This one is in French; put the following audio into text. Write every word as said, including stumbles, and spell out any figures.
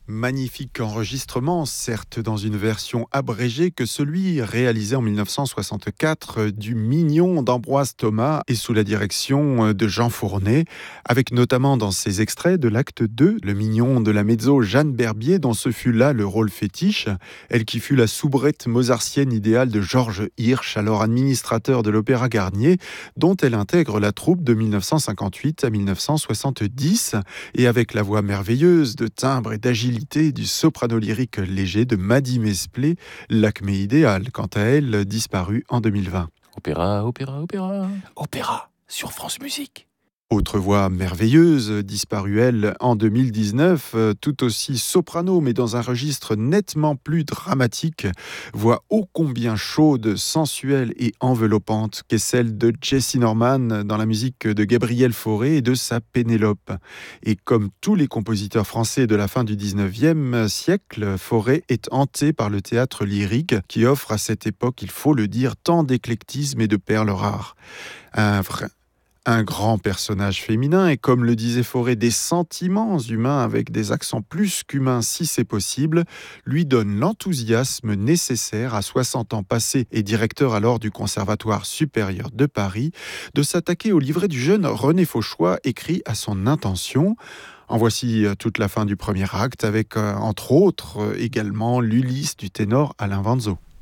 Magnifique enregistrement, certes dans une version abrégée que celui réalisé en mille neuf cent soixante-quatre du Mignon d'Ambroise Thomas et sous la direction de Jean Fournet, avec notamment dans ses extraits de l'acte deux, le Mignon de la mezzo Jeanne Berbier, dont ce fut là le rôle fétiche, elle qui fut la soubrette mozartienne idéale de Georges Hirsch, alors administrateur de l'Opéra Garnier, dont elle intègre la troupe de mille neuf cent cinquante-huit à mille neuf cent soixante-dix, et avec la voix merveilleuse de timbre et d'agilité du soprano lyrique léger de Mady Mesplé, l'acmé idéal, quant à elle, disparue en deux mille vingt. Opéra, opéra, opéra. Opéra sur France Musique. Autre voix merveilleuse, disparue elle en deux mille dix-neuf, tout aussi soprano mais dans un registre nettement plus dramatique, voix ô combien chaude, sensuelle et enveloppante qu'est celle de Jessye Norman dans la musique de Gabriel Fauré et de sa Pénélope. Et comme tous les compositeurs français de la fin du dix-neuvième siècle, Fauré est hanté par le théâtre lyrique qui offre à cette époque, il faut le dire, tant d'éclectisme et de perles rares. Un vrai Un grand personnage féminin et, comme le disait Fauré, des sentiments humains avec des accents plus qu'humains si c'est possible, lui donne l'enthousiasme nécessaire à soixante ans passés et directeur alors du Conservatoire supérieur de Paris, de s'attaquer au livret du jeune René Fauchois écrit à son intention. En voici toute la fin du premier acte avec, euh, entre autres, euh, également l'Ulysse du ténor Alain Vanzo.